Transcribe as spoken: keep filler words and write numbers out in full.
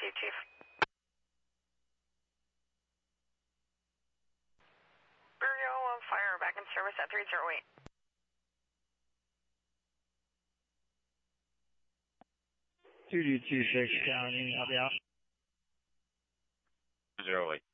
you, Chief. Burial on fire, back in service at three zero eight. two two two six County, I'll be out. zero eight.